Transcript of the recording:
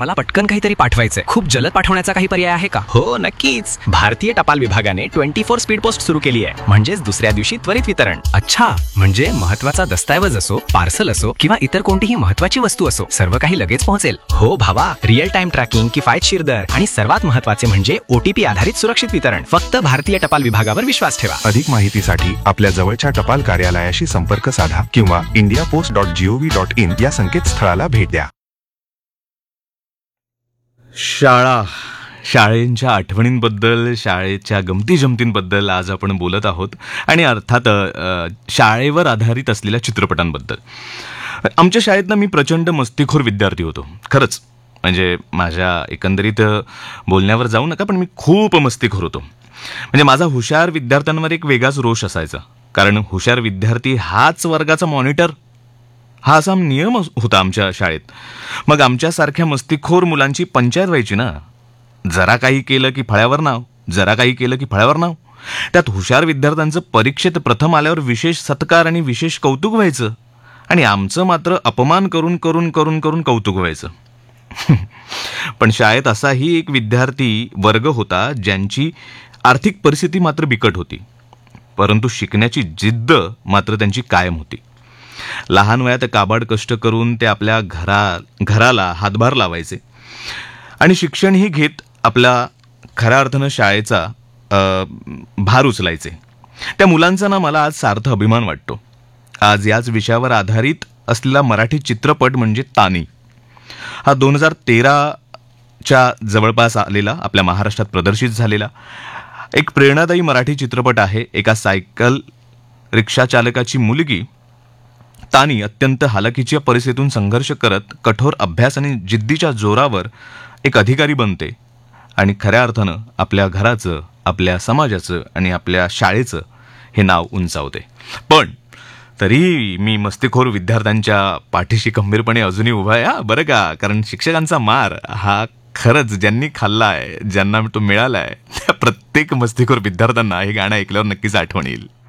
मला पटकन काहीतरी पाठवायचंय. खूप जलद पाठवण्याचा काही पर्याय आहे का? हो नक्कीच. भारतीय टपाल विभागाने 24 स्पीड पोस्ट सुरू केली आहे. म्हणजेच दुसऱ्या दिवशी त्वरित वितरण. अच्छा, म्हणजे महत्वाचा दस्तऐवज असो, पार्सल असो किंवा इतर कोणतीही महत्वाची वस्तू असो, सर्व काही लगेच पोहोचेल. हो भावा, रिअल टाइम ट्रॅकिंग, किफायतशीर दर आणि सर्वात महत्वाचे म्हणजे OTP आधारित सुरक्षित वितरण. फक्त भारतीय टपाल विभागावर विश्वास ठेवा. अधिक माहितीसाठी आपल्या जवळच्या टपाल कार्यालयाशी संपर्क साधा किंवा indiapost.gov.in या संकेतस्थळाला भेट द्या. शाळेच्या आठवणींबद्दल, शाळेच्या गमती जमतींबद्दल आज आपण बोलत आहोत आणि अर्थात शाळेवर आधारित असलेल्या चित्रपटांबद्दल. आमच्या शाळेतनं मी प्रचंड मस्तीखोर विद्यार्थी होतो. खरंच, म्हणजे माझ्या एकंदरीत बोलण्यावर जाऊ नका, पण मी खूप मस्तीखोर होतो. म्हणजे माझा हुशार विद्यार्थ्यांवर एक वेगळाच रोष असायचा, कारण हुशार विद्यार्थी हाच वर्गाचा मॉनिटर, हा असा नियम होता आमच्या शाळेत. मग आमच्यासारख्या मस्तीखोर मुलांची पंचायत व्हायची ना. जरा काही केलं की फळ्यावर नाव, जरा काही केलं की फळ्यावर नाव. त्यात हुशार विद्यार्थ्यांचं परीक्षेत प्रथम आल्यावर विशेष सत्कार आणि विशेष कौतुक व्हायचं, आणि आमचं मात्र अपमान करून करून करून करून कौतुक व्हायचं. पण शाळेत असाही एक विद्यार्थी वर्ग होता ज्यांची आर्थिक परिस्थिती मात्र बिकट होती, परंतु शिकण्याची जिद्द मात्र त्यांची कायम होती. लहान वयात काबाड कष्ट करून ते आपल्या घराला हातभार लावायचे आणि शिक्षणही घेत आपल्या खऱ्या अर्थानं शाळेचा भार उचलायचे. त्या मुलांचा ना मला आज सार्थ अभिमान वाटतो. आज याच विषयावर आधारित असलेला मराठी चित्रपट म्हणजे तानी. हा 2013च्या जवळपास आलेला, आपल्या महाराष्ट्रात प्रदर्शित झालेला एक प्रेरणादायी मराठी चित्रपट आहे. एका सायकल रिक्षा चालकाची मुलगी तानी अत्यंत हालाकीच्या परिस्थितीतून संघर्ष करत कठोर अभ्यास आणि जिद्दीच्या जोरावर एक अधिकारी बनते आणि खऱ्या अर्थानं आपल्या घराचं, आपल्या समाजाचं आणि आपल्या शाळेचं हे नाव उंचावते. पण तरी मी मस्तीखोर विद्यार्थ्यांच्या पाठीशी खंबीरपणे अजूनही उभा आहे, बरं का. कारण शिक्षकांचा मार हा खरंच ज्यांनी खाल्लाय, ज्यांना तो मिळालाय, त्या प्रत्येक मस्तीखोर विद्यार्थ्यांना हे गाणं ऐकल्यावर नक्कीच आठवण येईल.